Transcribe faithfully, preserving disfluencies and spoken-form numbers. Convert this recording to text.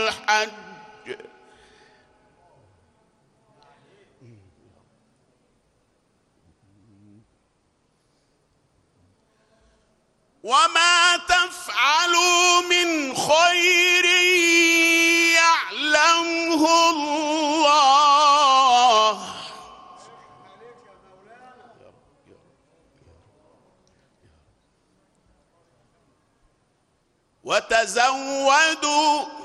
الحج وما تفعلوا من خير يعلمه الله وتزودوا